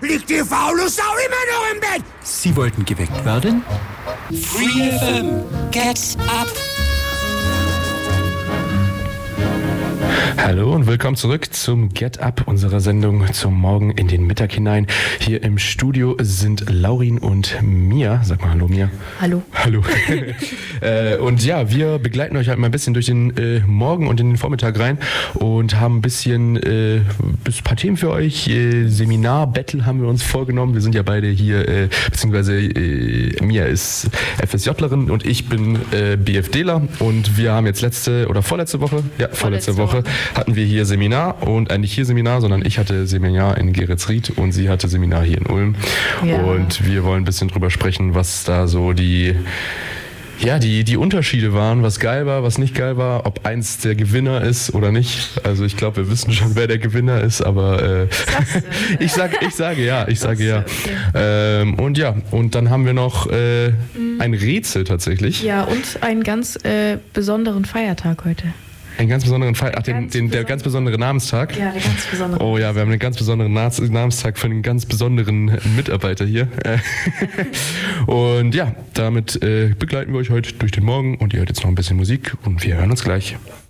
liegt die faule Sau immer noch im Bett. Sie wollten geweckt werden? Free FM. Get up. Hallo und willkommen zurück zum Get Up, unserer Sendung zum Morgen in den Mittag hinein. Hier im Studio sind Laurin und Mia. Sag mal Hallo, Mia. Hallo. Hallo. Und ja, wir begleiten euch halt mal ein bisschen durch den Morgen und in den Vormittag rein und haben ein bisschen ein paar Themen für euch. Seminar-Battle haben wir uns vorgenommen. Wir sind ja beide hier, beziehungsweise Mia ist FSJlerin und ich bin BFDler. Und wir haben jetzt vorletzte Woche hatten wir hier Seminar und nicht hier Seminar, sondern ich hatte Seminar in Geretsried und sie hatte Seminar hier in Ulm. Ja. Und wir wollen ein bisschen drüber sprechen, was da so die Unterschiede waren, was geil war, was nicht geil war, ob eins der Gewinner ist oder nicht. Also ich glaube, wir wissen schon, wer der Gewinner ist, aber ich sage ja. Okay. Und dann haben wir noch ein Rätsel tatsächlich. Ja, und einen ganz besonderen Feiertag heute. Einen ganz besonderen der ganz besondere Namenstag. Ja, der ganz besondere. Oh ja, wir haben einen ganz besonderen Namenstag für einen ganz besonderen Mitarbeiter hier. Und ja, damit begleiten wir euch heute durch den Morgen und ihr hört jetzt noch ein bisschen Musik und wir hören uns gleich.